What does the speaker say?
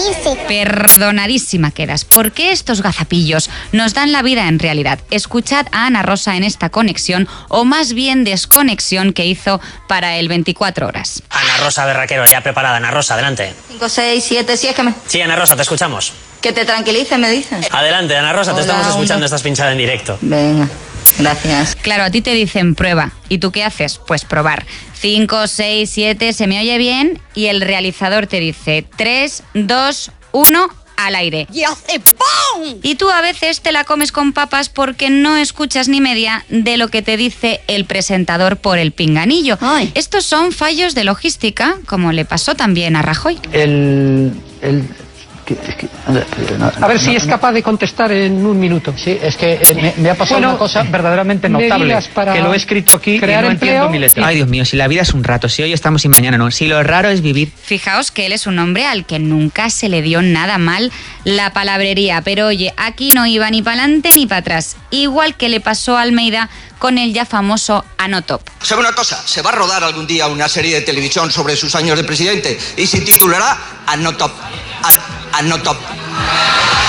dice? Perdonadísima quedas, porque estos gazapillos nos dan la vida en realidad. Escuchad a Ana Rosa en esta conexión, o más bien desconexión, que hizo para el 24 horas. Ana Rosa Berraquero, ya preparada. Ana Rosa, adelante. 5, 6, 7, sí, es que me... Sí, Ana Rosa, te escuchamos. Que te tranquilice, me dicen. Adelante, Ana Rosa, te estamos escuchando, estás pinchada en directo. Venga, gracias. Claro, a ti te dicen prueba. ¿Y tú qué haces? Pues probar. 5, 6, 7, ¿se me oye bien? Y el realizador te dice 3, 2, 1... al aire. ¡Y hace ¡pum! Y tú a veces te la comes con papas porque no escuchas ni media de lo que te dice el presentador por el pinganillo. Ay. Estos son fallos de logística, como le pasó también a Rajoy. A ver si es capaz de contestar en un minuto. Sí, es que me ha pasado una cosa verdaderamente notable, que lo he escrito aquí y no entiendo mi letra. Ay, Dios mío, si la vida es un rato, si hoy estamos y mañana no, si lo raro es vivir. Fijaos que él es un hombre al que nunca se le dio nada mal la palabrería, pero oye, aquí no iba ni para adelante ni para atrás, igual que le pasó a Almeida con el ya famoso Anotop. ¿Sabe una cosa? Se va a rodar algún día una serie de televisión sobre sus años de presidente y se titulará Anotop. Anotop.